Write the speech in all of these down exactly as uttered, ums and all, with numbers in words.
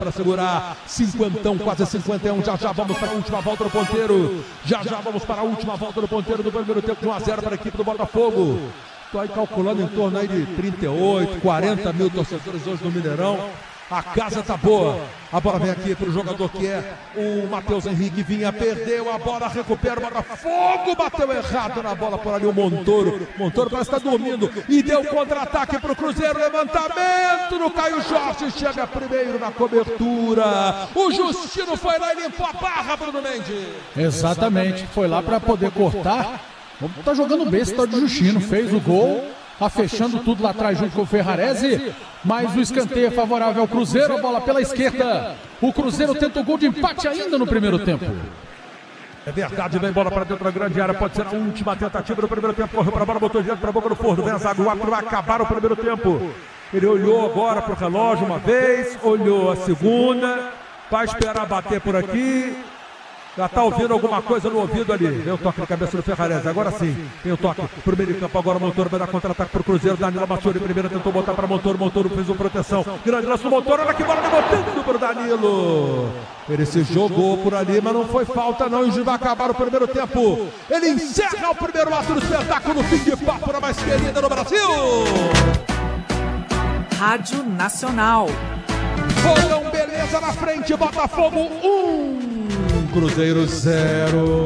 para segurar, cinquentão, quase cinquenta e um, já já vamos para a última volta do ponteiro, já já vamos para a última volta do ponteiro do primeiro tempo de um a zero para a equipe do Botafogo. Estou aí calculando em torno aí de trinta e oito, quarenta mil torcedores hoje no Mineirão. A casa tá boa. A bola vem aqui para o jogador que é o Matheus Henrique. Vinha, perdeu a bola, recupera o Botafogo. Bateu errado na bola por ali o Montoro. Montoro parece estar dormindo. E deu contra-ataque para o Cruzeiro. Levantamento no Caio Jorge. Chega primeiro na cobertura. O Justino foi lá e limpou a barra, Bruno Mendes. Exatamente. Foi lá para poder cortar. Tá jogando bem esse tal de Justino. Fez o gol. Tá fechando tudo lá atrás junto com o Ferrarese, mas o escanteio é favorável ao Cruzeiro, a bola pela esquerda. O Cruzeiro tenta o gol de empate ainda no primeiro tempo. É verdade, vem bola para dentro da grande área, pode ser a última tentativa do primeiro tempo. Correu para a bola, botou direto para a boca do forno. Vem a zaga, o árbitro vai acabar o primeiro tempo. Ele olhou agora para o relógio uma vez, olhou a segunda, vai esperar bater por aqui. Já está ouvindo alguma coisa no ouvido ali. Vem o toque na cabeça do Ferrarese. Agora sim, tem o toque pro meio de campo. Agora o Montoro vai dar contra-ataque pro Cruzeiro. Danilo Machori primeiro tentou botar para Montoro. Montoro fez uma proteção. Grande lance do Montoro. Olha que bola botando pro Danilo. Ele se jogou por ali, mas não foi falta não. E vai acabar o primeiro tempo. Ele encerra o primeiro ato do espetáculo. Fim de papo na mais querida no Brasil. Rádio Nacional. Fogão Beleza na frente. Botafogo um. Cruzeiro zero.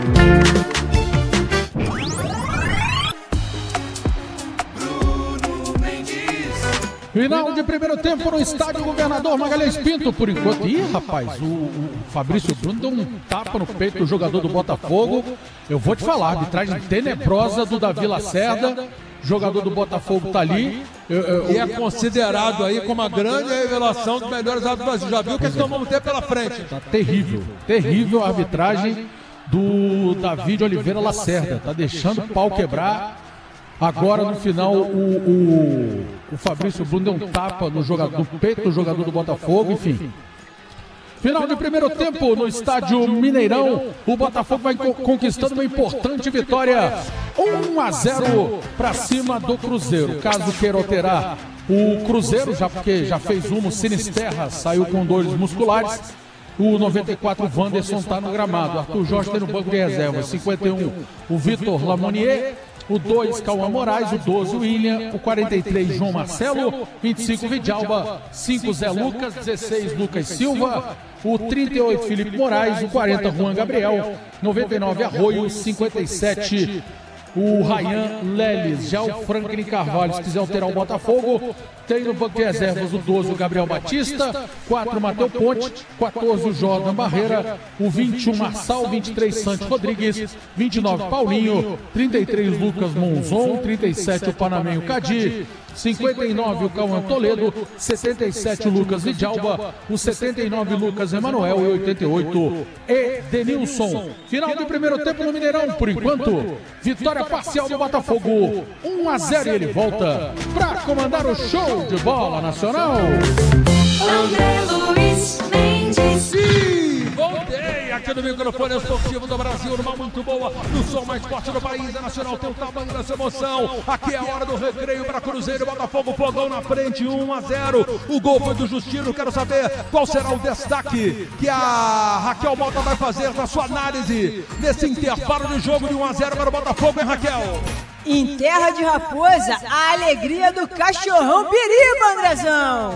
Final de primeiro tempo no estádio Governador Magalhães Pinto, por enquanto. Ih, rapaz, o, o Fabrício Bruno deu um tapa no peito do jogador do Botafogo. Eu vou te falar, arbitragem tenebrosa do Davi Lacerda. Jogador do Botafogo tá ali. Eu, eu, e é considerado aí como a grande revelação dos melhores árbitros do Brasil. Já viu o que nós vamos ter pela frente? Tá terrível, terrível a arbitragem do Davi de Oliveira Lacerda. Tá deixando o pau quebrar. Agora no final o, o, o Fabrício Bruno deu um tapa no, jogador, no peito do jogador do Botafogo, enfim. Final de primeiro tempo no estádio Mineirão, o Botafogo vai conquistando uma importante vitória, um a zero para cima do Cruzeiro. Caso queira alterar o Cruzeiro, já porque já fez uma, o Sinisterra saiu com dores musculares. O noventa e quatro, Wanderson está no gramado. Arthur Jorge tem no banco de reserva. cinquenta e um, o Vitor Lamonier. O dois, Cauã Moraes. O doze, William. O quarenta e três, João Marcelo. vinte e cinco, Vidalba. cinco, Zé Lucas. dezesseis, Lucas Silva. O trinta e oito, Felipe Moraes. O quarenta, Juan Gabriel. noventa e nove, Arroio. cinquenta e sete, o Ryan Leles. Já o Franklin Carvalho, se quiser alterar o Botafogo, tem no banco de reservas o doze, o Gabriel Batista. quatro, Matheus Ponte. quatorze, o Jordan Barreira. O vinte e um, Marçal. vinte e três, Santos Rodrigues. vinte e nove, Paulinho. trinta e três, Lucas Monzon. trinta e sete, o Panamenho Cadi. cinquenta e nove, o Cauã Toledo. setenta e sete, o Lucas Vidalba. O setenta e nove, Lucas Emanuel. E oitenta e oito, Edenilson. Final do primeiro tempo no Mineirão, por enquanto. Vitória parcial do Botafogo. um a zero, e ele volta para comandar o show de bola nacional. André Luiz Mendes. E voltei aqui no microfone esportivo do Brasil, numa muito boa, no som mais forte do país. A Nacional tem o tamanho dessa emoção. Aqui é a hora do recreio para Cruzeiro, Botafogo, Fogão na frente, um a zero. O gol foi do Justino. Quero saber qual será o destaque que a Raquel Mota vai fazer na sua análise nesse intervalo de jogo de um a zero para o Botafogo, hein, Raquel? Em Terra de Raposa, a alegria do cachorrão perigo, Andrezão.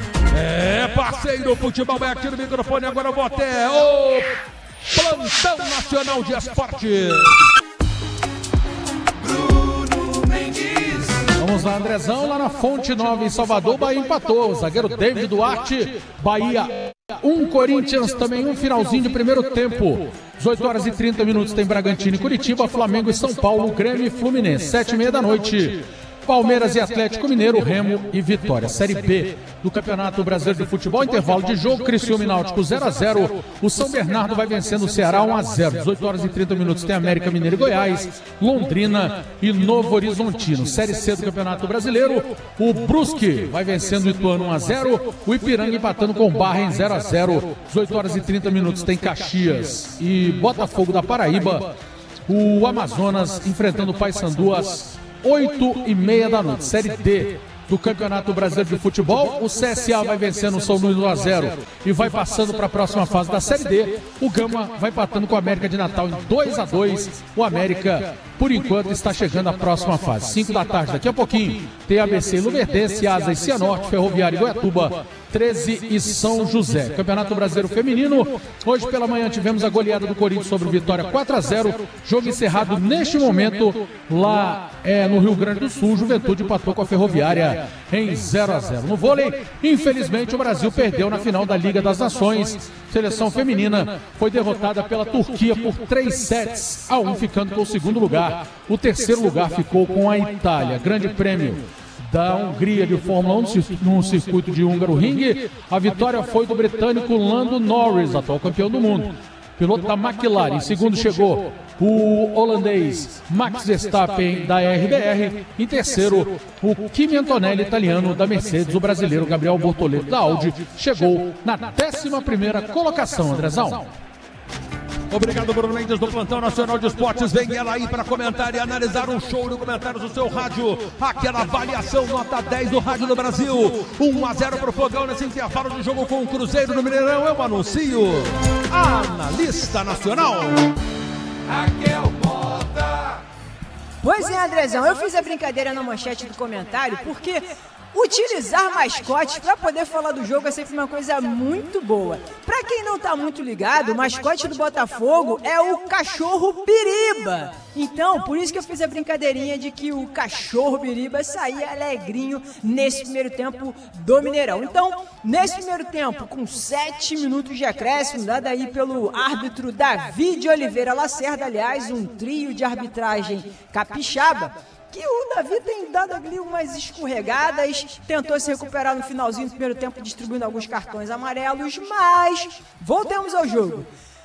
É, parceiro, o futebol é aqui no microfone. Agora eu vou até o Plantão Nacional de Esporte. Vamos lá, Andrezão, lá na Fonte Nova em Salvador, Bahia empatou. O zagueiro David Duarte, Bahia um, Corinthians também um, finalzinho de primeiro tempo. dezoito horas e trinta minutos tem Bragantino e Curitiba, Flamengo e São Paulo, Grêmio e Fluminense. sete e meia da noite, Palmeiras e Atlético Mineiro, Remo e Vitória. Série B do Campeonato Brasileiro de Futebol, intervalo de jogo, Criciúma e Náutico zero a zero. O São Bernardo vai vencendo o Ceará um a zero. dezoito horas e trinta minutos tem América Mineiro e Goiás, Londrina e Novo Horizontino. Série C do Campeonato Brasileiro, o Brusque vai vencendo o Ituano um a zero. O Ipiranga empatando com o Barra em zero a zero. dezoito horas e trinta minutos tem Caxias e Botafogo da Paraíba. O Amazonas enfrentando o Paysandu às oito e meia da noite. Série D do Campeonato Brasileiro de Futebol. O C S A vai vencendo o São Luís um a zero e vai passando para a próxima fase da Série D. O Gama vai empatando com o América de Natal em dois a dois. O América, por enquanto, está chegando à próxima fase. cinco da tarde, daqui a pouquinho, tem A B C e Luverdense, Asa e Cianorte, Ferroviária e Goiatuba, treze e São José. Campeonato Brasileiro Feminino. Hoje pela manhã tivemos a goleada do Corinthians sobre o Vitória quatro a zero. Jogo encerrado neste momento lá é, no Rio Grande do Sul. Juventude empatou com a Ferroviária em zero a zero. No vôlei, infelizmente o Brasil perdeu na final da Liga das Nações. Seleção feminina foi derrotada pela Turquia por três sets a um, ficando com o segundo lugar. O terceiro lugar ficou com a Itália. Grande prêmio da Hungria de Fórmula um no circuito de Húngaro Ring. A vitória foi do britânico Lando Norris, atual campeão do mundo, piloto da McLaren. Em segundo chegou o holandês Max Verstappen da R B R. Em terceiro, o Kimi Antonelli, italiano da Mercedes. O brasileiro Gabriel Bortoleto da Audi chegou na décima primeira colocação, Andrezão. Obrigado, Bruno Mendes, do Plantão Nacional de Esportes. Vem ela aí para comentar e analisar um show de comentários do seu rádio. Aquela avaliação nota dez do Rádio do Brasil. um a zero para o Fogão nesse intervalo de jogo com o Cruzeiro no Mineirão. Eu anuncio a analista nacional, Raquel Mota. Pois é, Andrezão, eu fiz a brincadeira na manchete do comentário porque utilizar mascotes para poder falar do jogo é sempre uma coisa muito boa. Para quem não tá muito ligado, o mascote do Botafogo é o cachorro Biriba. Então, por isso que eu fiz a brincadeirinha de que o cachorro Biriba saía alegrinho nesse primeiro tempo do Mineirão. Então, nesse primeiro tempo, com sete minutos de acréscimo, dado aí pelo árbitro Davi Oliveira Lacerda, aliás, um trio de arbitragem capixaba, que o Davi tem dado ali umas escorregadas, tentou se recuperar no finalzinho do primeiro tempo, distribuindo alguns cartões amarelos, mas voltemos ao jogo.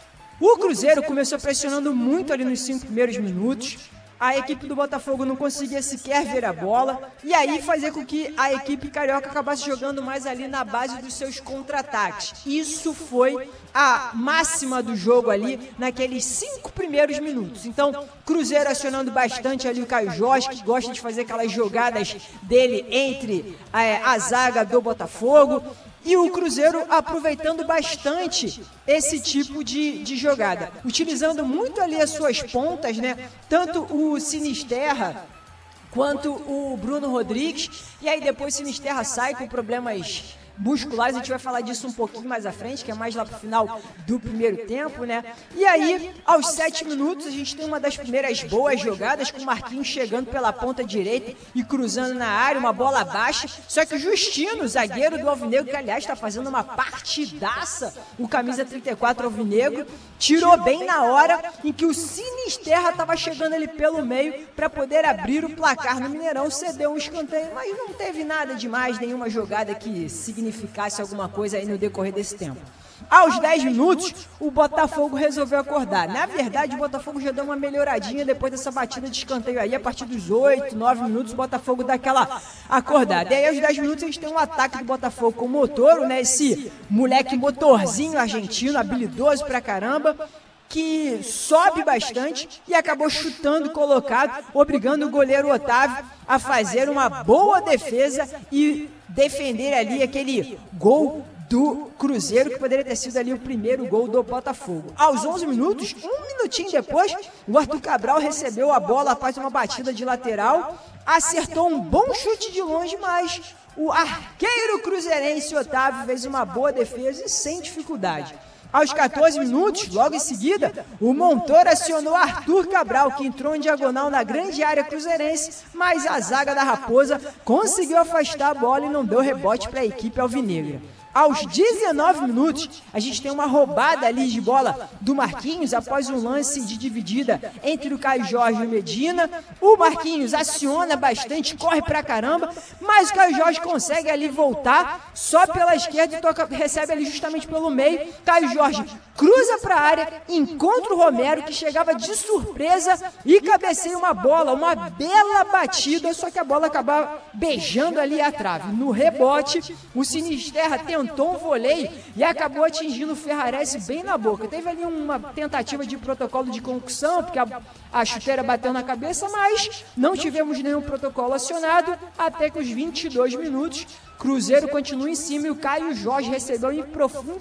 O Cruzeiro começou pressionando muito ali nos cinco primeiros minutos. A equipe do Botafogo não conseguia sequer ver a bola, e aí fazer com que a equipe carioca acabasse jogando mais ali na base dos seus contra-ataques. Isso foi a máxima do jogo ali naqueles cinco primeiros minutos. Então, Cruzeiro acionando bastante ali o Caio Jorge, que gosta de fazer aquelas jogadas dele entre é, a zaga do Botafogo. E o Cruzeiro aproveitando bastante esse tipo de, de jogada, utilizando muito ali as suas pontas, né? Tanto o Sinisterra quanto o Bruno Rodrigues. E aí depois o Sinisterra sai com problemas musculares, a gente vai falar disso um pouquinho mais à frente, que é mais lá pro final do primeiro tempo, né? E aí, aos sete minutos, a gente tem uma das primeiras boas jogadas, com o Marquinhos chegando pela ponta direita e cruzando na área, uma bola baixa, só que o Justino, zagueiro do Alvinegro, que aliás está fazendo uma partidaça, o camisa trinta e quatro Alvinegro, tirou bem na hora em que o Sinisterra estava chegando ali pelo meio para poder abrir o placar no Mineirão, cedeu um escanteio, mas não teve nada demais, nenhuma jogada que significasse alguma coisa aí no decorrer desse tempo. Aos dez minutos, o Botafogo resolveu acordar. Na verdade, o Botafogo já deu uma melhoradinha depois dessa batida de escanteio aí. A partir dos oito, nove minutos, o Botafogo dá aquela acordada. E aí, aos dez minutos, a gente tem um ataque do Botafogo com o Motoro, né? Esse moleque motorzinho argentino, habilidoso pra caramba, que sobe bastante e acabou chutando colocado, obrigando o goleiro Otávio a fazer uma boa defesa e defender ali aquele gol do Cruzeiro, que poderia ter sido ali o primeiro gol do Botafogo. Aos onze minutos, um minutinho depois, o Arthur Cabral recebeu a bola após uma batida de lateral, acertou um bom chute de longe, mas o arqueiro cruzeirense Otávio fez uma boa defesa e sem dificuldade. Aos quatorze minutos, logo em seguida, o Montoro acionou Arthur Cabral, que entrou em diagonal na grande área cruzeirense, mas a zaga da Raposa conseguiu afastar a bola e não deu rebote para a equipe alvinegra. Aos dezenove minutos, a gente tem uma roubada ali de bola do Marquinhos após um lance de dividida entre o Caio Jorge e o Medina. O Marquinhos aciona bastante, corre pra caramba, mas o Caio Jorge consegue ali voltar só pela esquerda e toca, recebe ali justamente pelo meio. Caio Jorge cruza pra área, encontra o Romero, que chegava de surpresa e cabeceia uma bola, uma bela batida, só que a bola acaba beijando ali a trave. No rebote, o Sinisterra tentou tentou um voleio e acabou atingindo o Ferrarese bem na boca. Teve ali uma tentativa de protocolo de concussão, porque a, a chuteira bateu na cabeça, mas não tivemos nenhum protocolo acionado até que os vinte e dois minutos, Cruzeiro continua em cima e o Caio Jorge recebeu em profundidade